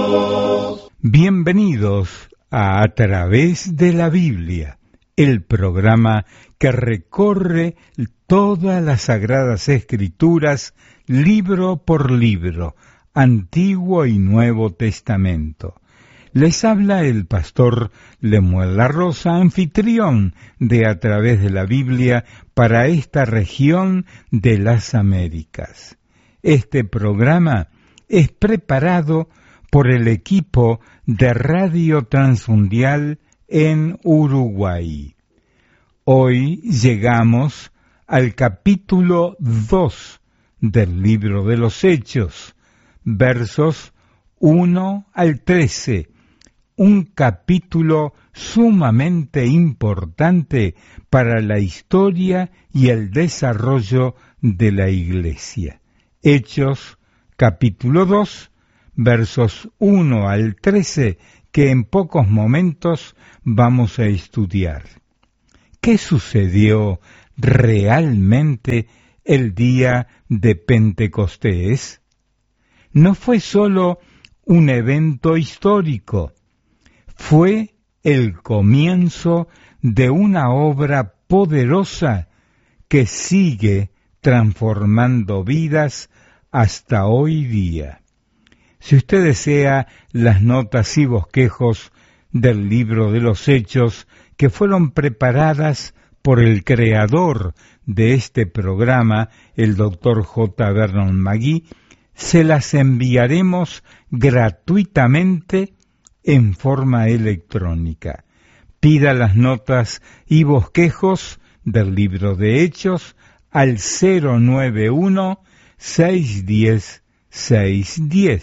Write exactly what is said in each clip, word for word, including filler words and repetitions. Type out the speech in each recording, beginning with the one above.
Bienvenidos a A Través de la Biblia, el programa que recorre todas las Sagradas Escrituras, libro por libro, Antiguo y Nuevo Testamento. Les habla el pastor Lemuel La Rosa, anfitrión de A Través de la Biblia para esta región de las Américas. Este programa es preparado por el equipo de Radio Transmundial en Uruguay. Hoy llegamos al capítulo dos del libro de los Hechos, versos uno al trece, un capítulo sumamente importante para la historia y el desarrollo de la Iglesia. Hechos, capítulo dos, versos uno al trece, que en pocos momentos vamos a estudiar. ¿Qué sucedió realmente el día de Pentecostés? No fue solo un evento histórico, fue el comienzo de una obra poderosa que sigue transformando vidas hasta hoy día. Si usted desea las notas y bosquejos del libro de los Hechos que fueron preparadas por el creador de este programa, el doctor J. Vernon McGee, se las enviaremos gratuitamente en forma electrónica. Pida las notas y bosquejos del libro de Hechos al cero nueve uno, seis uno cero, seis uno cero.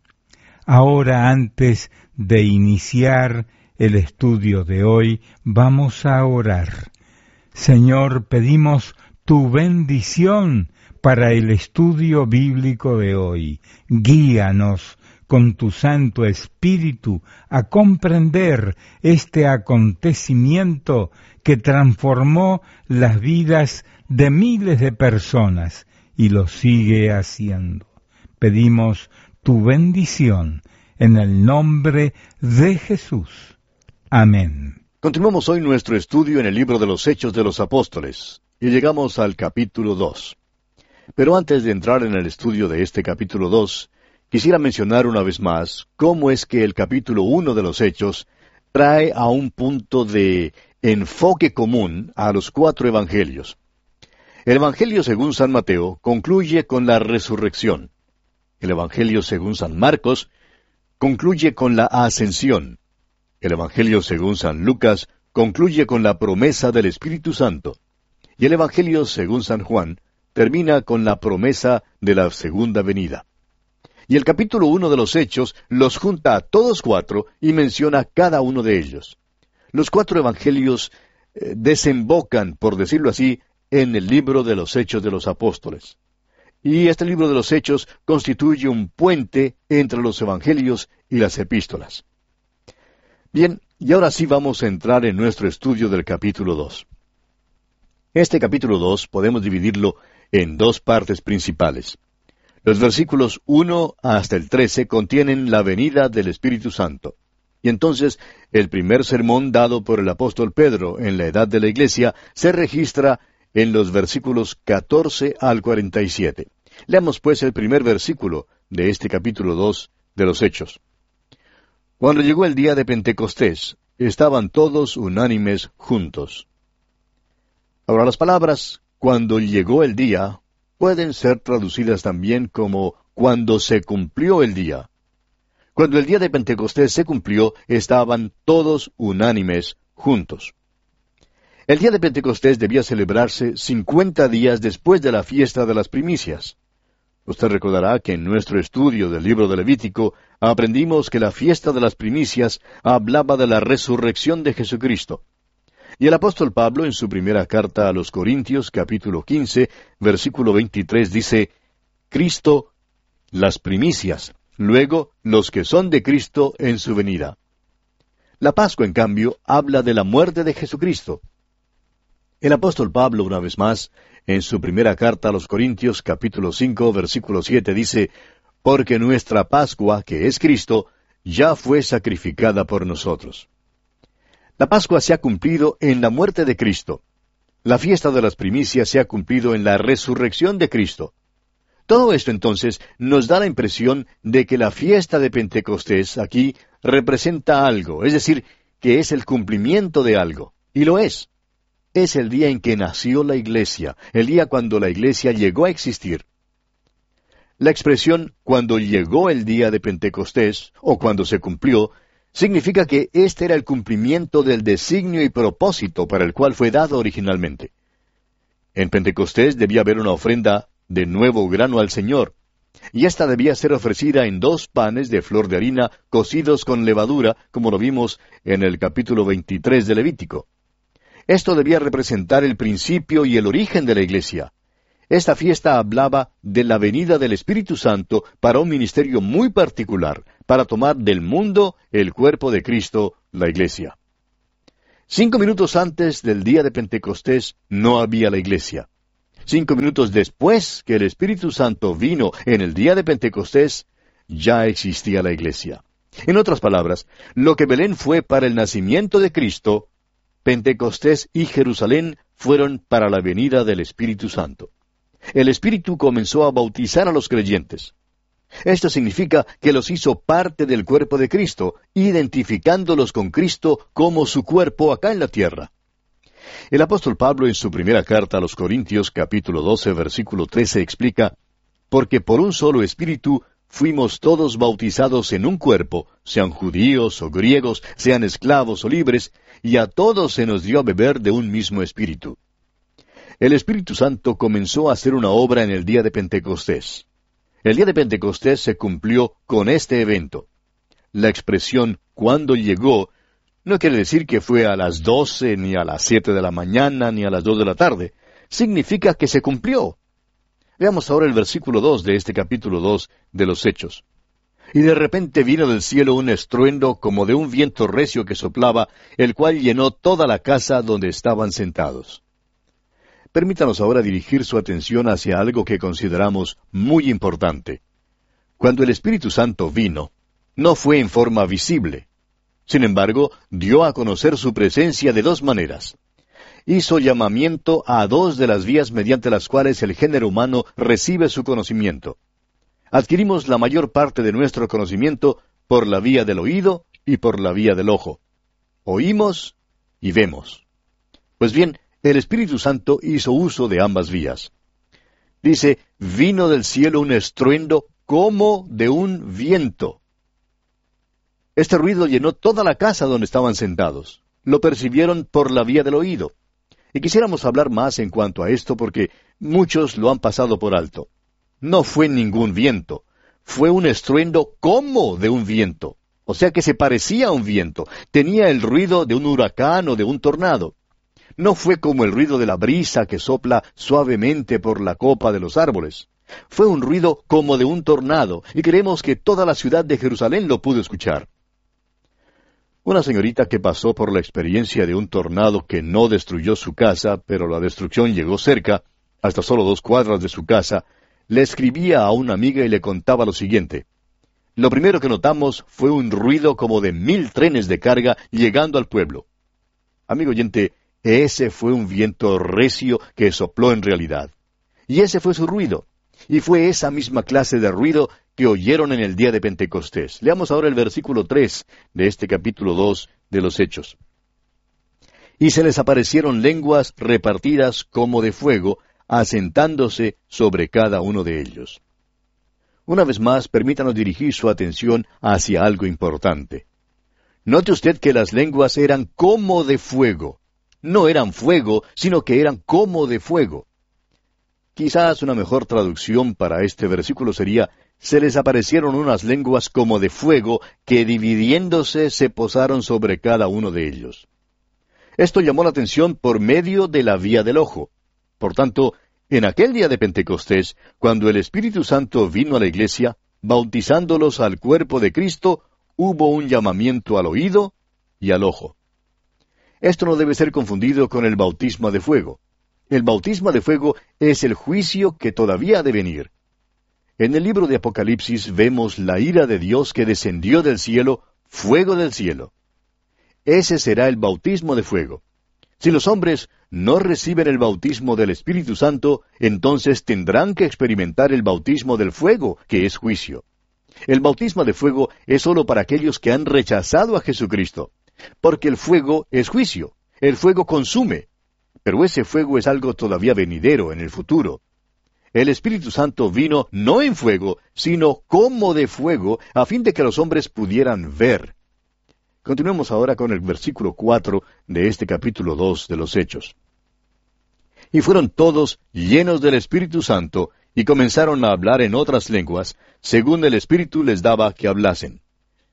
Ahora, antes de iniciar el estudio de hoy, vamos a orar. Señor, pedimos tu bendición para el estudio bíblico de hoy. Guíanos con tu Santo Espíritu a comprender este acontecimiento que transformó las vidas de miles de personas y lo sigue haciendo. Pedimos tu bendición en el nombre de Jesús. Amén. Continuamos hoy nuestro estudio en el libro de los Hechos de los Apóstoles y llegamos al capítulo dos. Pero antes de entrar en el estudio de este capítulo dos, quisiera mencionar una vez más cómo es que el capítulo uno de los Hechos trae a un punto de enfoque común a los cuatro evangelios. El Evangelio según San Mateo concluye con la resurrección. El Evangelio según San Marcos concluye con la ascensión. El Evangelio según San Lucas concluye con la promesa del Espíritu Santo. Y el Evangelio según San Juan termina con la promesa de la segunda venida. Y el capítulo uno de los Hechos los junta a todos cuatro y menciona cada uno de ellos. Los cuatro evangelios eh, desembocan, por decirlo así, en el libro de los Hechos de los Apóstoles. Y este libro de los Hechos constituye un puente entre los evangelios y las epístolas. Bien, y ahora sí vamos a entrar en nuestro estudio del capítulo dos. Este capítulo dos podemos dividirlo en dos partes principales. Los versículos uno hasta el trece contienen la venida del Espíritu Santo. Y entonces, el primer sermón dado por el apóstol Pedro en la edad de la iglesia se registra en los versículos catorce al cuarenta y siete. Leamos pues el primer versículo de este capítulo dos de los Hechos. Cuando llegó el día de Pentecostés, estaban todos unánimes juntos. Ahora las palabras, cuando llegó el día, pueden ser traducidas también como cuando se cumplió el día. Cuando el día de Pentecostés se cumplió, estaban todos unánimes juntos. El día de Pentecostés debía celebrarse cincuenta días después de la fiesta de las primicias. Usted recordará que en nuestro estudio del libro de Levítico aprendimos que la fiesta de las primicias hablaba de la resurrección de Jesucristo. Y el apóstol Pablo, en su primera carta a los Corintios, capítulo quince, versículo veintitrés, dice, Cristo, las primicias, luego los que son de Cristo en su venida. La Pascua, en cambio, habla de la muerte de Jesucristo. El apóstol Pablo, una vez más, en su primera carta a los Corintios, capítulo cinco, versículo siete, dice, Porque nuestra Pascua, que es Cristo, ya fue sacrificada por nosotros. La Pascua se ha cumplido en la muerte de Cristo. La fiesta de las primicias se ha cumplido en la resurrección de Cristo. Todo esto entonces nos da la impresión de que la fiesta de Pentecostés aquí representa algo, es decir, que es el cumplimiento de algo, y lo es. Es el día en que nació la Iglesia, el día cuando la Iglesia llegó a existir. La expresión cuando llegó el día de Pentecostés, o cuando se cumplió, significa que este era el cumplimiento del designio y propósito para el cual fue dado originalmente. En Pentecostés debía haber una ofrenda de nuevo grano al Señor, y ésta debía ser ofrecida en dos panes de flor de harina cocidos con levadura, como lo vimos en el capítulo veintitrés de Levítico. Esto debía representar el principio y el origen de la Iglesia. Esta fiesta hablaba de la venida del Espíritu Santo para un ministerio muy particular, para tomar del mundo el cuerpo de Cristo, la Iglesia. Cinco minutos antes del día de Pentecostés no había la Iglesia. Cinco minutos después que el Espíritu Santo vino en el día de Pentecostés, ya existía la Iglesia. En otras palabras, lo que Belén fue para el nacimiento de Cristo, Pentecostés y Jerusalén fueron para la venida del Espíritu Santo. El Espíritu comenzó a bautizar a los creyentes. Esto significa que los hizo parte del cuerpo de Cristo, identificándolos con Cristo como su cuerpo acá en la tierra. El apóstol Pablo en su primera carta a los Corintios, capítulo doce, versículo trece, explica, «Porque por un solo Espíritu fuimos todos bautizados en un cuerpo, sean judíos o griegos, sean esclavos o libres, y a todos se nos dio a beber de un mismo Espíritu». El Espíritu Santo comenzó a hacer una obra en el día de Pentecostés. El día de Pentecostés se cumplió con este evento. La expresión «cuando llegó» no quiere decir que fue a las doce, ni a las siete de la mañana, ni a las dos de la tarde. Significa que se cumplió. Veamos ahora el versículo dos de este capítulo dos de los Hechos. «Y de repente vino del cielo un estruendo como de un viento recio que soplaba, el cual llenó toda la casa donde estaban sentados». Permítanos ahora dirigir su atención hacia algo que consideramos muy importante. Cuando el Espíritu Santo vino, no fue en forma visible. Sin embargo, dio a conocer su presencia de dos maneras. Hizo llamamiento a dos de las vías mediante las cuales el género humano recibe su conocimiento. Adquirimos la mayor parte de nuestro conocimiento por la vía del oído y por la vía del ojo. Oímos y vemos. Pues bien, el Espíritu Santo hizo uso de ambas vías. Dice, vino del cielo un estruendo como de un viento. Este ruido llenó toda la casa donde estaban sentados. Lo percibieron por la vía del oído. Y quisiéramos hablar más en cuanto a esto porque muchos lo han pasado por alto. No fue ningún viento. Fue un estruendo como de un viento. O sea que se parecía a un viento. Tenía el ruido de un huracán o de un tornado. No fue como el ruido de la brisa que sopla suavemente por la copa de los árboles. Fue un ruido como de un tornado, y creemos que toda la ciudad de Jerusalén lo pudo escuchar. Una señorita que pasó por la experiencia de un tornado que no destruyó su casa, pero la destrucción llegó cerca, hasta solo dos cuadras de su casa, le escribía a una amiga y le contaba lo siguiente. Lo primero que notamos fue un ruido como de mil trenes de carga llegando al pueblo. Amigo oyente, ese fue un viento recio que sopló en realidad. Y ese fue su ruido. Y fue esa misma clase de ruido que oyeron en el día de Pentecostés. Leamos ahora el versículo tres de este capítulo dos de los Hechos. Y se les aparecieron lenguas repartidas como de fuego, asentándose sobre cada uno de ellos. Una vez más, permítanos dirigir su atención hacia algo importante. Note usted que las lenguas eran como de fuego. No eran fuego, sino que eran como de fuego. Quizás una mejor traducción para este versículo sería, se les aparecieron unas lenguas como de fuego que dividiéndose se posaron sobre cada uno de ellos. Esto llamó la atención por medio de la vía del ojo. Por tanto, en aquel día de Pentecostés, cuando el Espíritu Santo vino a la iglesia, bautizándolos al cuerpo de Cristo, hubo un llamamiento al oído y al ojo. Esto no debe ser confundido con el bautismo de fuego. El bautismo de fuego es el juicio que todavía ha de venir. En el libro de Apocalipsis vemos la ira de Dios que descendió del cielo, fuego del cielo. Ese será el bautismo de fuego. Si los hombres no reciben el bautismo del Espíritu Santo, entonces tendrán que experimentar el bautismo del fuego, que es juicio. El bautismo de fuego es sólo para aquellos que han rechazado a Jesucristo, porque el fuego es juicio, el fuego consume, pero ese fuego es algo todavía venidero en el futuro. El Espíritu Santo vino no en fuego, sino como de fuego, a fin de que los hombres pudieran ver. Continuemos ahora con el versículo cuatro de este capítulo dos de los Hechos. Y fueron todos llenos del Espíritu Santo, y comenzaron a hablar en otras lenguas, según el Espíritu les daba que hablasen.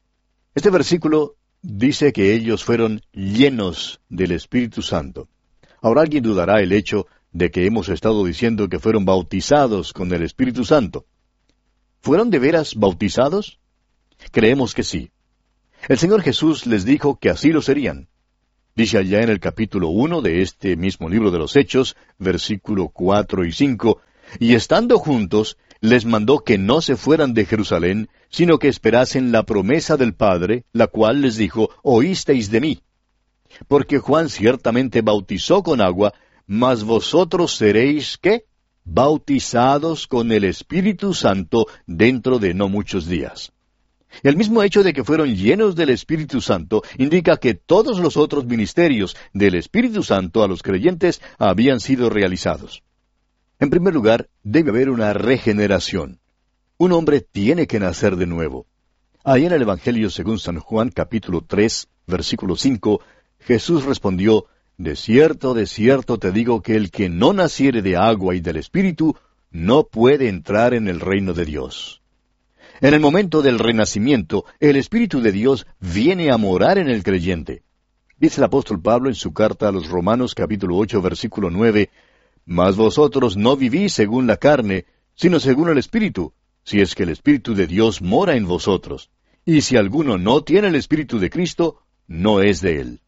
Este versículo dice que ellos fueron llenos del Espíritu Santo. Ahora alguien dudará el hecho de que hemos estado diciendo que fueron bautizados con el Espíritu Santo. ¿Fueron de veras bautizados? Creemos que sí. El Señor Jesús les dijo que así lo serían. Dice allá en el capítulo uno de este mismo libro de los Hechos, versículo cuatro y cinco, y estando juntos, les mandó que no se fueran de Jerusalén, sino que esperasen la promesa del Padre, la cual les dijo, oísteis de mí. Porque Juan ciertamente bautizó con agua, mas vosotros seréis, ¿qué? Bautizados con el Espíritu Santo dentro de no muchos días. El mismo hecho de que fueron llenos del Espíritu Santo indica que todos los otros ministerios del Espíritu Santo a los creyentes habían sido realizados. En primer lugar, debe haber una regeneración. Un hombre tiene que nacer de nuevo. Ahí en el Evangelio según San Juan, capítulo tres, versículo cinco, Jesús respondió, De cierto, de cierto te digo que el que no naciere de agua y del Espíritu, no puede entrar en el reino de Dios. En el momento del renacimiento, el Espíritu de Dios viene a morar en el creyente. Dice el apóstol Pablo en su carta a los Romanos, capítulo ocho, versículo nueve, Mas vosotros no vivís según la carne, sino según el Espíritu, si es que el Espíritu de Dios mora en vosotros. Y si alguno no tiene el Espíritu de Cristo, no es de él.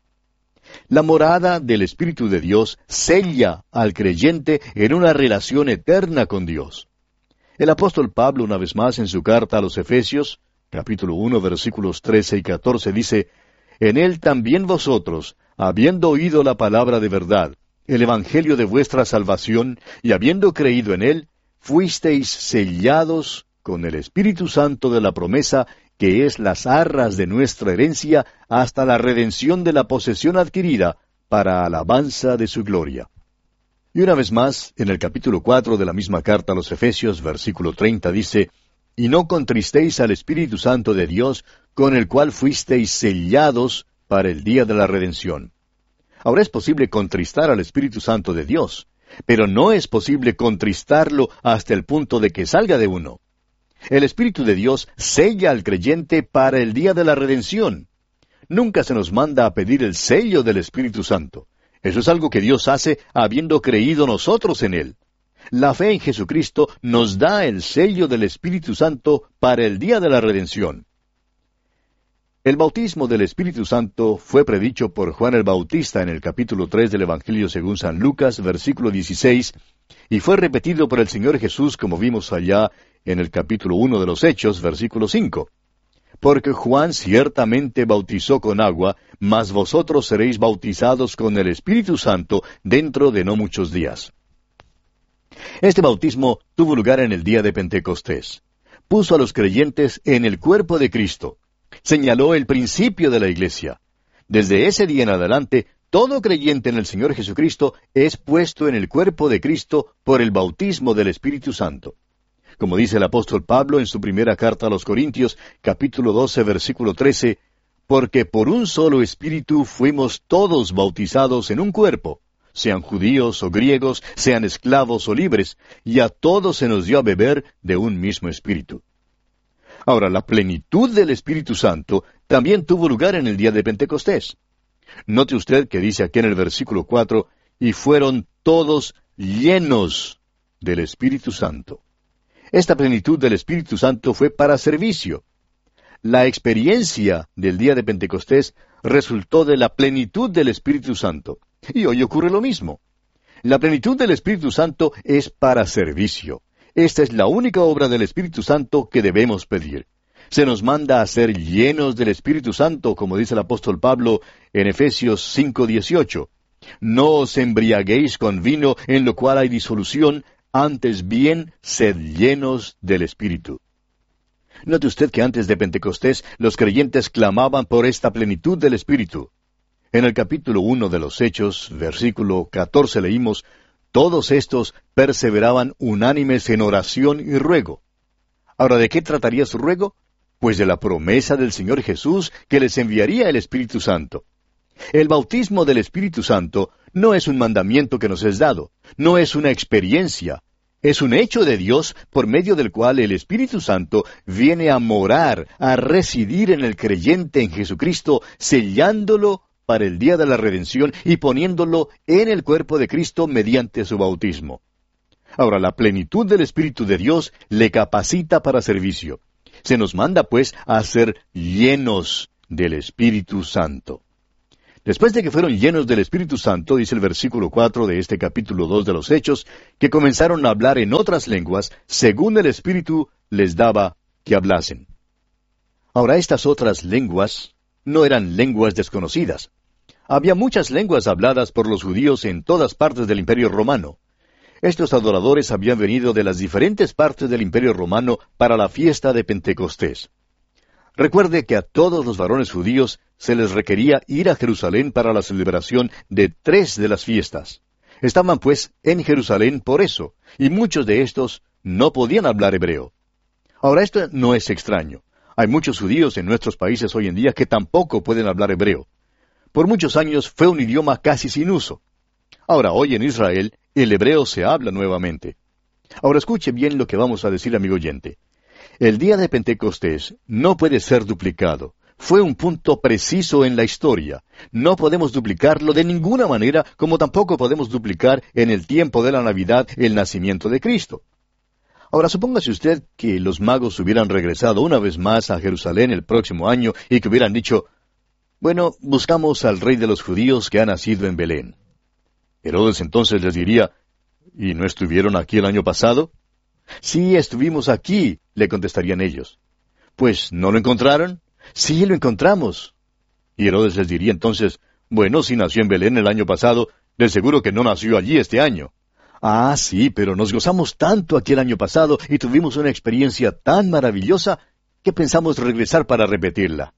La morada del Espíritu de Dios sella al creyente en una relación eterna con Dios. El apóstol Pablo, una vez más en su carta a los Efesios, capítulo uno, versículos trece y catorce, dice, En él también vosotros, habiendo oído la palabra de verdad, el evangelio de vuestra salvación, y habiendo creído en él, fuisteis sellados con el Espíritu Santo de la promesa, que es las arras de nuestra herencia, hasta la redención de la posesión adquirida, para alabanza de su gloria. Y una vez más, en el capítulo cuatro de la misma carta a los Efesios, versículo treinta, dice, Y no contristéis al Espíritu Santo de Dios, con el cual fuisteis sellados para el día de la redención. Ahora es posible contristar al Espíritu Santo de Dios, pero no es posible contristarlo hasta el punto de que salga de uno. El Espíritu de Dios sella al creyente para el día de la redención. Nunca se nos manda a pedir el sello del Espíritu Santo. Eso es algo que Dios hace habiendo creído nosotros en Él. La fe en Jesucristo nos da el sello del Espíritu Santo para el día de la redención. El bautismo del Espíritu Santo fue predicho por Juan el Bautista en el capítulo tres del Evangelio según San Lucas, versículo dieciséis, y fue repetido por el Señor Jesús, como vimos allá en el capítulo uno de los Hechos, versículo cinco. Porque Juan ciertamente bautizó con agua, mas vosotros seréis bautizados con el Espíritu Santo dentro de no muchos días. Este bautismo tuvo lugar en el día de Pentecostés. Puso a los creyentes en el cuerpo de Cristo. Señaló el principio de la iglesia. Desde ese día en adelante, todo creyente en el Señor Jesucristo es puesto en el cuerpo de Cristo por el bautismo del Espíritu Santo. Como dice el apóstol Pablo en su primera carta a los Corintios, capítulo doce, versículo trece, Porque por un solo Espíritu fuimos todos bautizados en un cuerpo, sean judíos o griegos, sean esclavos o libres, y a todos se nos dio a beber de un mismo Espíritu. Ahora, la plenitud del Espíritu Santo también tuvo lugar en el día de Pentecostés. Note usted que dice aquí en el versículo cuatro, y fueron todos llenos del Espíritu Santo. Esta plenitud del Espíritu Santo fue para servicio. La experiencia del día de Pentecostés resultó de la plenitud del Espíritu Santo. Y hoy ocurre lo mismo. La plenitud del Espíritu Santo es para servicio. Esta es la única obra del Espíritu Santo que debemos pedir. Se nos manda a ser llenos del Espíritu Santo, como dice el apóstol Pablo en Efesios cinco dieciocho. No os embriaguéis con vino, en lo cual hay disolución, antes bien sed llenos del Espíritu. Note usted que antes de Pentecostés los creyentes clamaban por esta plenitud del Espíritu. En el capítulo uno de los Hechos, versículo catorce, leímos: todos estos perseveraban unánimes en oración y ruego. Ahora, ¿de qué trataría su ruego? Pues de la promesa del Señor Jesús que les enviaría el Espíritu Santo. El bautismo del Espíritu Santo no es un mandamiento que nos es dado, no es una experiencia, es un hecho de Dios por medio del cual el Espíritu Santo viene a morar, a residir en el creyente en Jesucristo, sellándolo para el día de la redención y poniéndolo en el cuerpo de Cristo mediante su bautismo. Ahora, la plenitud del Espíritu de Dios le capacita para servicio. Se nos manda, pues, a ser llenos del Espíritu Santo. Después de que fueron llenos del Espíritu Santo, dice el versículo cuatro de este capítulo dos de los Hechos, que comenzaron a hablar en otras lenguas, según el Espíritu les daba que hablasen. Ahora, estas otras lenguas no eran lenguas desconocidas. Había muchas lenguas habladas por los judíos en todas partes del Imperio Romano. Estos adoradores habían venido de las diferentes partes del Imperio Romano para la fiesta de Pentecostés. Recuerde que a todos los varones judíos se les requería ir a Jerusalén para la celebración de tres de las fiestas. Estaban pues en Jerusalén por eso, y muchos de estos no podían hablar hebreo. Ahora, esto no es extraño. Hay muchos judíos en nuestros países hoy en día que tampoco pueden hablar hebreo. Por muchos años fue un idioma casi sin uso. Ahora, hoy en Israel, el hebreo se habla nuevamente. Ahora escuche bien lo que vamos a decir, amigo oyente. El día de Pentecostés no puede ser duplicado. Fue un punto preciso en la historia. No podemos duplicarlo de ninguna manera, como tampoco podemos duplicar en el tiempo de la Navidad el nacimiento de Cristo. Ahora, supóngase usted que los magos hubieran regresado una vez más a Jerusalén el próximo año y que hubieran dicho: bueno, buscamos al rey de los judíos que ha nacido en Belén. Herodes entonces les diría: ¿y no estuvieron aquí el año pasado? Sí, estuvimos aquí, le contestarían ellos. Pues, ¿no lo encontraron? Sí, lo encontramos. Y Herodes les diría entonces: bueno, si nació en Belén el año pasado, de seguro que no nació allí este año. Ah, sí, pero nos gozamos tanto aquí el año pasado y tuvimos una experiencia tan maravillosa que pensamos regresar para repetirla.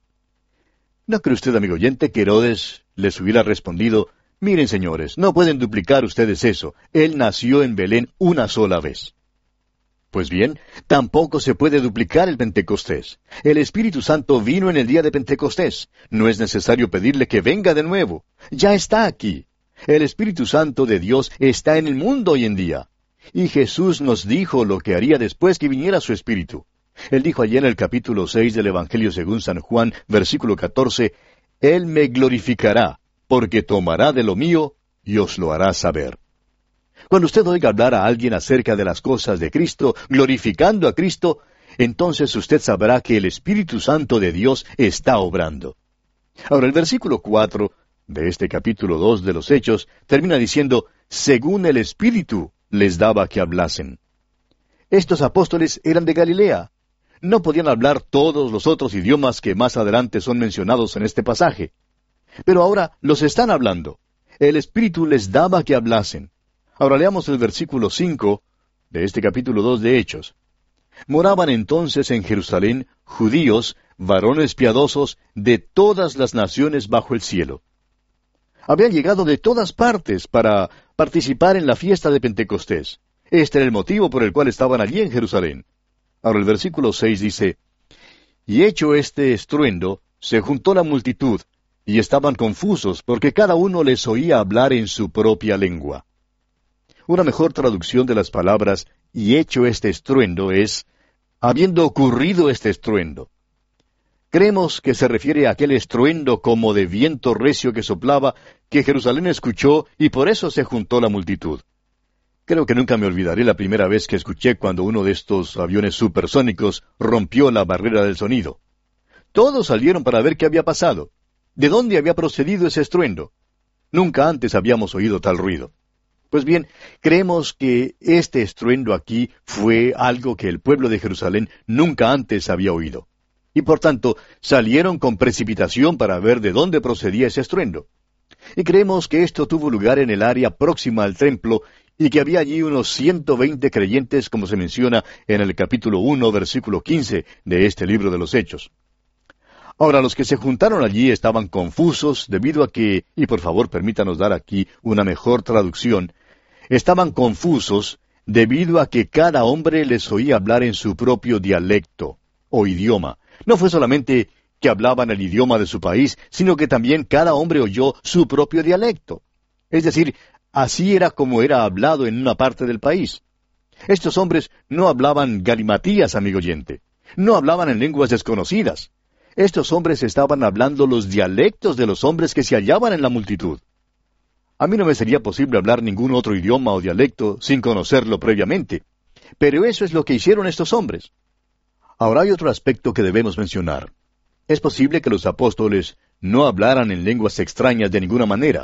¿No cree usted, amigo oyente, que Herodes les hubiera respondido: miren, señores, no pueden duplicar ustedes eso, él nació en Belén una sola vez? Pues bien, tampoco se puede duplicar el Pentecostés. El Espíritu Santo vino en el día de Pentecostés. No es necesario pedirle que venga de nuevo. Ya está aquí. El Espíritu Santo de Dios está en el mundo hoy en día. Y Jesús nos dijo lo que haría después que viniera su Espíritu. Él dijo allí en el capítulo seis del Evangelio según San Juan, versículo catorce, Él me glorificará, porque tomará de lo mío y os lo hará saber. Cuando usted oiga hablar a alguien acerca de las cosas de Cristo, glorificando a Cristo, entonces usted sabrá que el Espíritu Santo de Dios está obrando. Ahora, el versículo cuatro de este capítulo dos de los Hechos termina diciendo: según el Espíritu les daba que hablasen. Estos apóstoles eran de Galilea. No podían hablar todos los otros idiomas que más adelante son mencionados en este pasaje. Pero ahora los están hablando. El Espíritu les daba que hablasen. Ahora leamos el versículo cinco de este capítulo dos de Hechos. Moraban entonces en Jerusalén judíos, varones piadosos, de todas las naciones bajo el cielo. Habían llegado de todas partes para participar en la fiesta de Pentecostés. Este era el motivo por el cual estaban allí en Jerusalén. Ahora el versículo seis dice: y hecho este estruendo, se juntó la multitud, y estaban confusos, porque cada uno les oía hablar en su propia lengua. Una mejor traducción de las palabras «y hecho este estruendo» es «habiendo ocurrido este estruendo». Creemos que se refiere a aquel estruendo como de viento recio que soplaba, que Jerusalén escuchó, y por eso se juntó la multitud. Creo que nunca me olvidaré la primera vez que escuché cuando uno de estos aviones supersónicos rompió la barrera del sonido. Todos salieron para ver qué había pasado. ¿De dónde había procedido ese estruendo? Nunca antes habíamos oído tal ruido. Pues bien, creemos que este estruendo aquí fue algo que el pueblo de Jerusalén nunca antes había oído. Y por tanto, salieron con precipitación para ver de dónde procedía ese estruendo. Y creemos que esto tuvo lugar en el área próxima al templo y que había allí unos ciento veinte creyentes, como se menciona en el capítulo uno, versículo quince de este libro de los Hechos. Ahora, los que se juntaron allí estaban confusos debido a que, y por favor permítanos dar aquí una mejor traducción, estaban confusos debido a que cada hombre les oía hablar en su propio dialecto o idioma. No fue solamente que hablaban el idioma de su país, sino que también cada hombre oyó su propio dialecto. Es decir, así era como era hablado en una parte del país. Estos hombres no hablaban galimatías, amigo oyente. No hablaban en lenguas desconocidas. Estos hombres estaban hablando los dialectos de los hombres que se hallaban en la multitud. A mí no me sería posible hablar ningún otro idioma o dialecto sin conocerlo previamente. Pero eso es lo que hicieron estos hombres. Ahora hay otro aspecto que debemos mencionar. Es posible que los apóstoles no hablaran en lenguas extrañas de ninguna manera.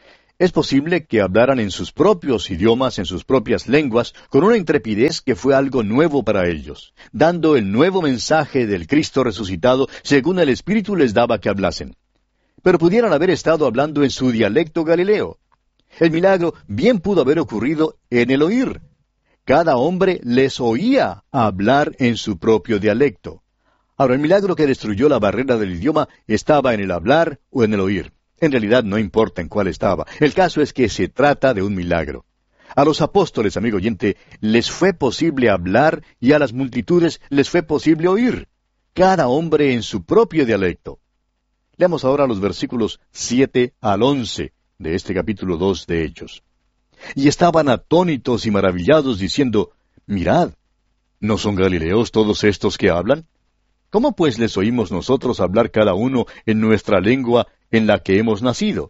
Es posible que hablaran en sus propios idiomas, en sus propias lenguas, con una intrepidez que fue algo nuevo para ellos, dando el nuevo mensaje del Cristo resucitado según el Espíritu les daba que hablasen. Pero pudieran haber estado hablando en su dialecto galileo. El milagro bien pudo haber ocurrido en el oír. Cada hombre les oía hablar en su propio dialecto. Ahora, el milagro que destruyó la barrera del idioma estaba en el hablar o en el oír. En realidad no importa en cuál estaba. El caso es que se trata de un milagro. A los apóstoles, amigo oyente, les fue posible hablar y a las multitudes les fue posible oír. Cada hombre en su propio dialecto. Leamos ahora los versículos siete al once de este capítulo dos de Hechos. Y estaban atónitos y maravillados diciendo, mirad, ¿no son galileos todos estos que hablan? ¿Cómo pues les oímos nosotros hablar cada uno en nuestra lengua en la que hemos nacido?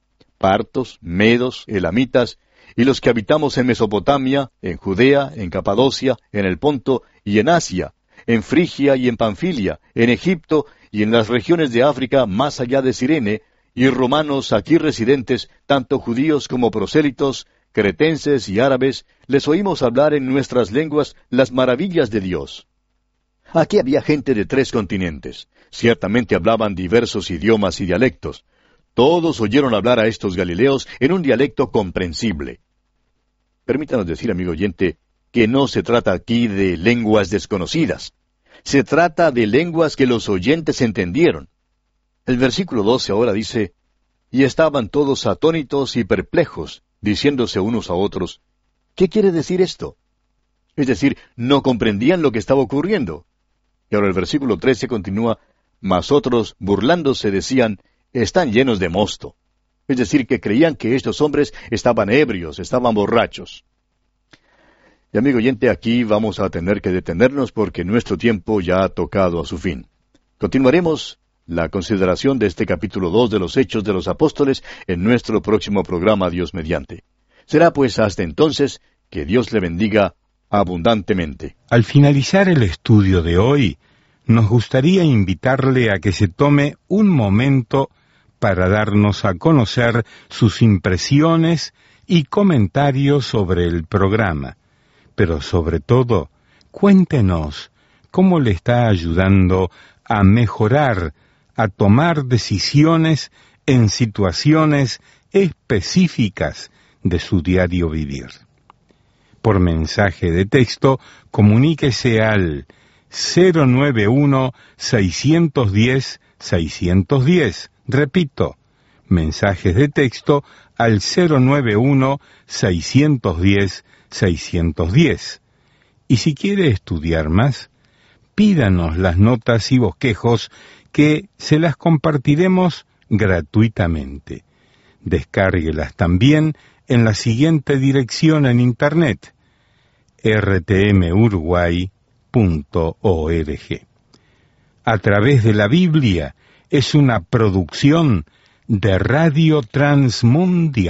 Partos, medos, elamitas, y los que habitamos en Mesopotamia, en Judea, en Capadocia, en el Ponto y en Asia, en Frigia y en Panfilia, en Egipto y en las regiones de África más allá de Cirene, y romanos aquí residentes, tanto judíos como prosélitos, cretenses y árabes, les oímos hablar en nuestras lenguas las maravillas de Dios. Aquí había gente de tres continentes. Ciertamente hablaban diversos idiomas y dialectos. Todos oyeron hablar a estos galileos en un dialecto comprensible. Permítanos decir, amigo oyente, que no se trata aquí de lenguas desconocidas. Se trata de lenguas que los oyentes entendieron. El versículo doce ahora dice, y estaban todos atónitos y perplejos, diciéndose unos a otros, ¿qué quiere decir esto? Es decir, no comprendían lo que estaba ocurriendo. Y ahora el versículo trece continúa, mas otros, burlándose, decían, están llenos de mosto. Es decir, que creían que estos hombres estaban ebrios, estaban borrachos. Y amigo oyente, aquí vamos a tener que detenernos porque nuestro tiempo ya ha tocado a su fin. Continuaremos la consideración de este capítulo dos de los Hechos de los Apóstoles en nuestro próximo programa, Dios mediante. Será pues hasta entonces que Dios le bendiga abundantemente. Al finalizar el estudio de hoy, nos gustaría invitarle a que se tome un momento para darnos a conocer sus impresiones y comentarios sobre el programa. Pero sobre todo, cuéntenos cómo le está ayudando a mejorar, a tomar decisiones en situaciones específicas de su diario vivir. Por mensaje de texto, comuníquese al cero nueve uno, seis uno cero, seis uno cero. Repito, mensajes de texto al cero nueve uno, seis uno cero, seis uno cero. Y si quiere estudiar más, pídanos las notas y bosquejos que se las compartiremos gratuitamente. Descárguelas también en la siguiente dirección en Internet, r t m uruguay punto org. A través de la Biblia es una producción de Radio Transmundial.